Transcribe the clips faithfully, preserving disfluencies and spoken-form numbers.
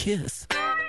kiss.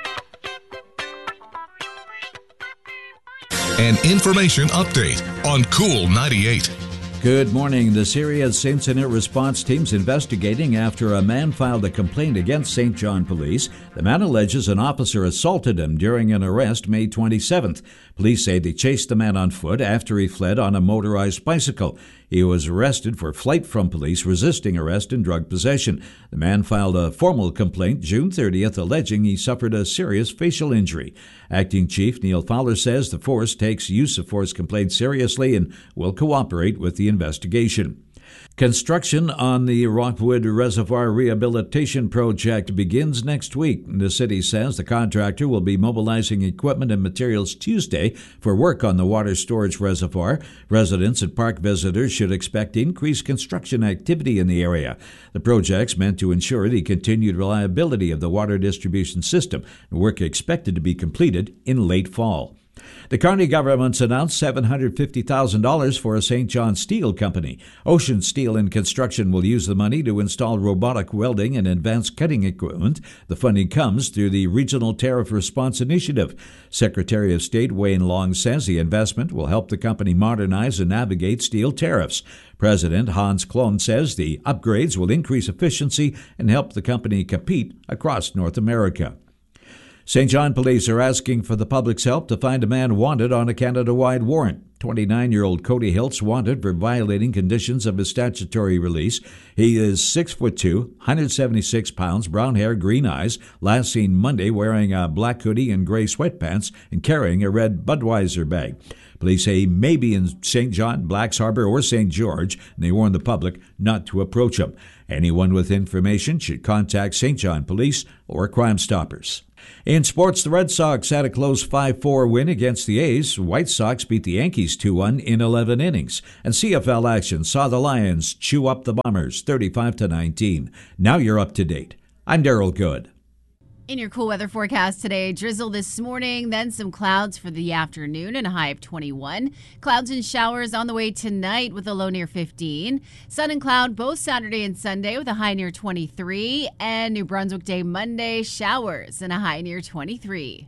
An information update on Cool ninety-eight. Good morning. The Syria's incident response team's investigating after a man filed a complaint against Saint John Police. The man alleges an officer assaulted him during an arrest May twenty-seventh. Police say they chased the man on foot after he fled on a motorized bicycle. He was arrested for flight from police, resisting arrest, and drug possession. The man filed a formal complaint June thirtieth alleging he suffered a serious facial injury. Acting Chief Neil Fowler says the force takes use of force complaints seriously and will cooperate with the investigation. Construction on the Rockwood Reservoir Rehabilitation Project begins next week. The city says the contractor will be mobilizing equipment and materials Tuesday for work on the water storage reservoir. Residents and park visitors should expect increased construction activity in the area. The project's meant to ensure the continued reliability of the water distribution system. Work expected to be completed in late fall. The Kearney government's announced seven hundred fifty thousand dollars for a Saint John Steel company. Ocean Steel and Construction will use the money to install robotic welding and advanced cutting equipment. The funding comes through the Regional Tariff Response Initiative. Secretary of State Wayne Long says the investment will help the company modernize and navigate steel tariffs. President Hans Klon says the upgrades will increase efficiency and help the company compete across North America. Saint John Police are asking for the public's help to find a man wanted on a Canada-wide warrant. twenty-nine-year-old Cody Hiltz wanted for violating conditions of his statutory release. He is six foot two, one hundred seventy-six pounds, brown hair, green eyes, last seen Monday wearing a black hoodie and gray sweatpants and carrying a red Budweiser bag. Police say he may be in Saint John, Blacks Harbor, or Saint George, and they warn the public not to approach him. Anyone with information should contact Saint John Police or Crime Stoppers. In sports, the Red Sox had a close five four win against the A's. White Sox beat the Yankees two one in eleven innings. And C F L action saw the Lions chew up the Bombers thirty-five to nineteen. Now you're up to date. I'm Daryl Good. In your cool weather forecast today, drizzle this morning, then some clouds for the afternoon and a high of twenty-one. Clouds and showers on the way tonight with a low near fifteen. Sun and cloud both Saturday and Sunday with a high near twenty-three. And New Brunswick Day Monday, showers and a high near twenty-three.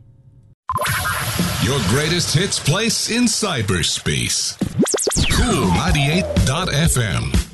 Your greatest hits place in cyberspace. Cool ninety-eight dot f m.